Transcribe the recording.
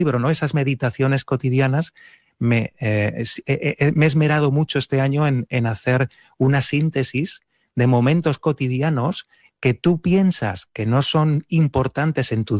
libro, ¿no? Esas meditaciones cotidianas. Me he esmerado mucho este año en hacer una síntesis de momentos cotidianos que tú piensas que no son importantes en tu